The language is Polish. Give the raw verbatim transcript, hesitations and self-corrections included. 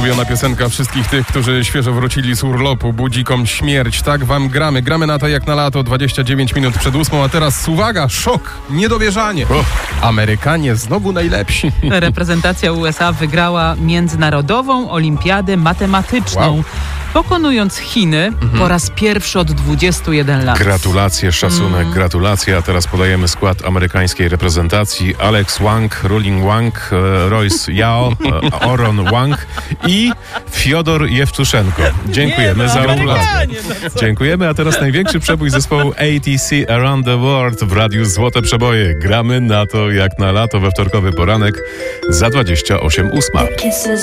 ulubiona piosenka wszystkich tych, którzy świeżo wrócili z urlopu. Budzikom śmierć. Tak wam gramy. Gramy na to jak na lato, dwadzieścia dziewięć minut przed ósmą, a teraz uwaga, szok, niedowierzanie. Oh. Amerykanie znowu najlepsi. Reprezentacja U S A wygrała Międzynarodową Olimpiadę Matematyczną. Wow. Pokonując Chiny mhm. po raz pierwszy od dwudziestu jeden lat. Gratulacje, szacunek, mm. gratulacje. A teraz podajemy skład amerykańskiej reprezentacji. Alex Wang, Ruling Wang, Royce Yao, Oron Wang i Fiodor Jewtuszenko. Dziękujemy Nie, no, za gratulacje. No Dziękujemy, a teraz największy przebój zespołu A T C Around the World w Radiu Złote Przeboje. Gramy na to jak na lato we wtorkowy poranek za dwadzieścia osiem ósma.